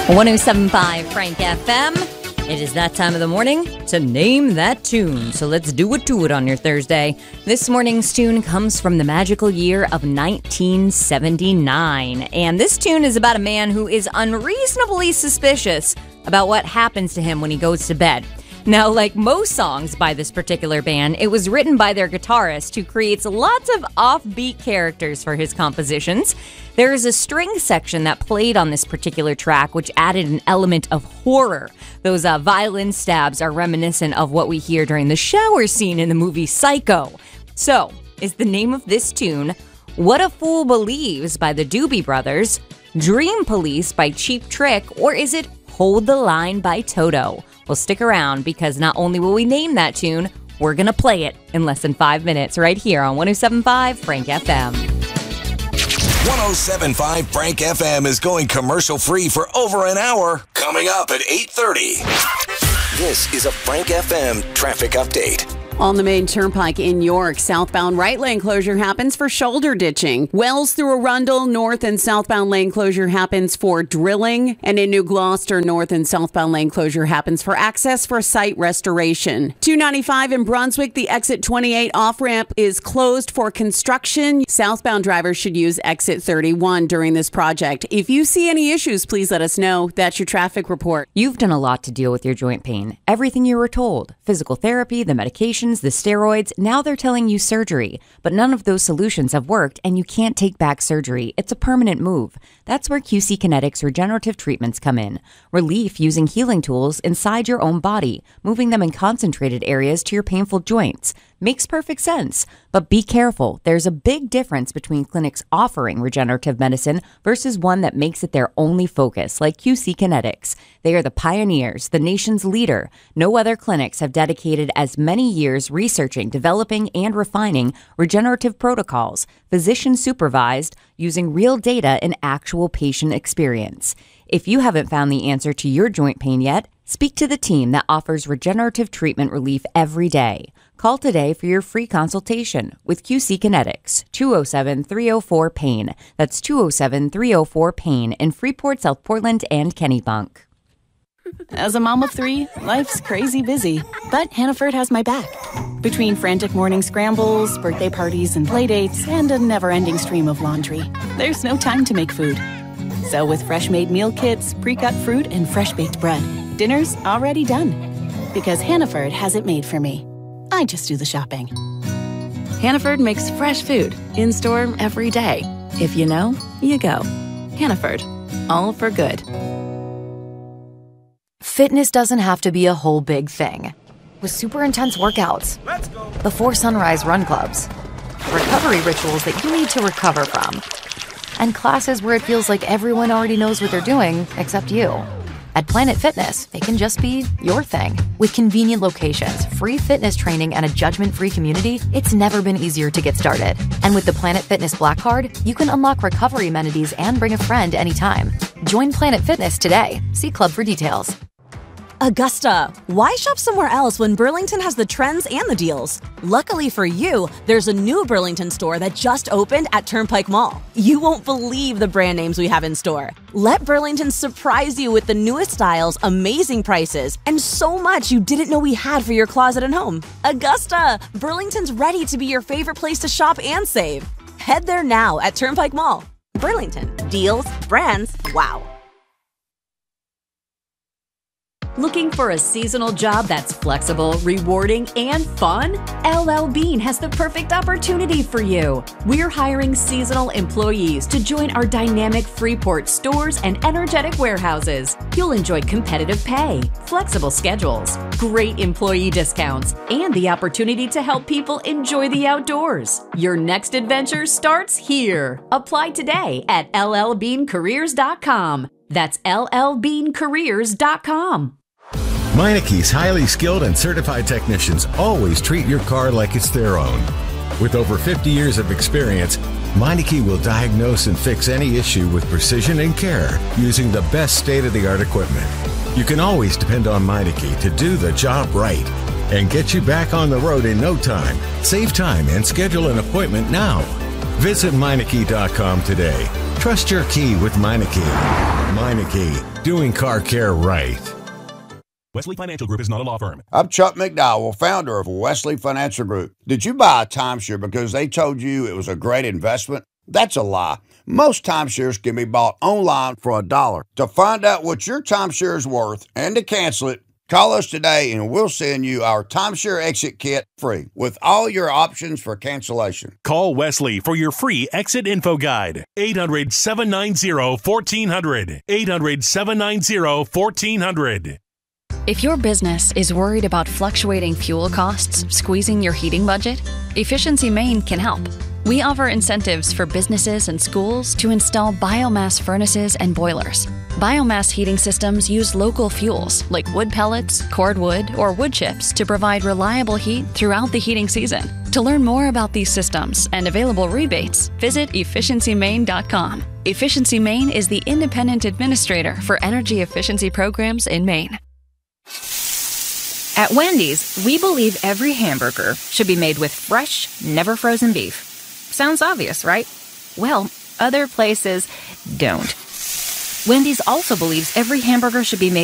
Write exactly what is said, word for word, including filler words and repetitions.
one oh seven point five Frank F M. It is that time of the morning to name that tune. So let's do it to it on your Thursday. This morning's tune comes from the magical year of nineteen seventy-nine. And this tune is about a man who is unreasonably suspicious about what happens to him when he goes to bed. Now, like most songs by this particular band, it was written by their guitarist, who creates lots of offbeat characters for his compositions. There is a string section that played on this particular track, which added an element of horror. Those uh, violin stabs are reminiscent of what we hear during the shower scene in the movie Psycho. So, is the name of this tune What a Fool Believes by the Doobie Brothers, Dream Police by Cheap Trick, or is it Hold the Line by Toto? Well, stick around, because not only will we name that tune, we're going to play it in less than five minutes right here on one oh seven point five Frank F M. one oh seven point five Frank F M is going commercial-free for over an hour. Coming up at eight thirty. This is a Frank F M traffic update. On the main turnpike in York, southbound right lane closure happens for shoulder ditching. Wells through Arundel, north and southbound lane closure happens for drilling. And in New Gloucester, north and southbound lane closure happens for access for site restoration. two ninety-five in Brunswick, the exit twenty-eight off-ramp is closed for construction. Southbound drivers should use exit thirty-one during this project. If you see any issues, please let us know. That's your traffic report. You've done a lot to deal with your joint pain. Everything you were told. Physical therapy, the medication, the steroids, now they're telling you surgery. But none of those solutions have worked, and you can't take back surgery. It's a permanent move. That's where Q C Kinetics regenerative treatments come in. Relief using healing tools inside your own body, moving them in concentrated areas to your painful joints. Makes perfect sense. But be careful. There's a big difference between clinics offering regenerative medicine versus one that makes it their only focus, like Q C Kinetics. They are the pioneers, the nation's leader. No other clinics have dedicated as many years researching, developing, and refining regenerative protocols, physician supervised, using real data and actual patient experience. If you haven't found the answer to your joint pain yet, speak to the team that offers regenerative treatment relief every day. Call today for your free consultation with Q C Kinetics, two oh seven, three oh four, PAIN. That's two oh seven, three oh four, PAIN in Freeport, South Portland, and Kennebunk. As a mom of three, life's crazy busy, but Hannaford has my back. Between frantic morning scrambles, birthday parties, and playdates, and a never-ending stream of laundry, there's no time to make food. So with fresh-made meal kits, pre-cut fruit, and fresh-baked bread, dinner's already done. Because Hannaford has it made for me. I just do the shopping. Hannaford makes fresh food in-store every day. If you know, you go. Hannaford, all for good. Fitness doesn't have to be a whole big thing. With super intense workouts, before sunrise run clubs, recovery rituals that you need to recover from, and classes where it feels like everyone already knows what they're doing except you. At Planet Fitness, they can just be your thing. With convenient locations, free fitness training, and a judgment-free community, it's never been easier to get started. And with the Planet Fitness Black Card, you can unlock recovery amenities and bring a friend anytime. Join Planet Fitness today. See Club for details. Augusta, why shop somewhere else when Burlington has the trends and the deals? Luckily for you, there's a new Burlington store that just opened at Turnpike Mall. You won't believe the brand names we have in store. Let Burlington surprise you with the newest styles, amazing prices, and so much you didn't know we had for your closet and home. Augusta, Burlington's ready to be your favorite place to shop and save. Head there now at Turnpike Mall. Burlington, deals, brands, wow. Looking for a seasonal job that's flexible, rewarding, and fun? L L Bean has the perfect opportunity for you. We're hiring seasonal employees to join our dynamic Freeport stores and energetic warehouses. You'll enjoy competitive pay, flexible schedules, great employee discounts, and the opportunity to help people enjoy the outdoors. Your next adventure starts here. Apply today at L L bean careers dot com. That's L L bean careers dot com. Meineke's highly skilled and certified technicians always treat your car like it's their own. With over fifty years of experience, Meineke will diagnose and fix any issue with precision and care using the best state-of-the-art equipment. You can always depend on Meineke to do the job right and get you back on the road in no time. Save time and schedule an appointment now. Visit Meineke dot com today. Trust your key with Meineke. Meineke, doing car care right. Wesley Financial Group is not a law firm. I'm Chuck McDowell, founder of Wesley Financial Group. Did you buy a timeshare because they told you it was a great investment? That's a lie. Most timeshares can be bought online for a dollar. To find out what your timeshare is worth and to cancel it, call us today and we'll send you our timeshare exit kit free with all your options for cancellation. Call Wesley for your free exit info guide. eight hundred, seven nine zero, one four zero zero. eight hundred, seven nine zero, one four zero zero. If your business is worried about fluctuating fuel costs squeezing your heating budget, Efficiency Maine can help. We offer incentives for businesses and schools to install biomass furnaces and boilers. Biomass heating systems use local fuels like wood pellets, cordwood, or wood chips to provide reliable heat throughout the heating season. To learn more about these systems and available rebates, visit efficiency maine dot com. Efficiency Maine is the independent administrator for energy efficiency programs in Maine. At Wendy's, we believe every hamburger should be made with fresh, never frozen beef. Sounds obvious, right? Well, other places don't. Wendy's also believes every hamburger should be made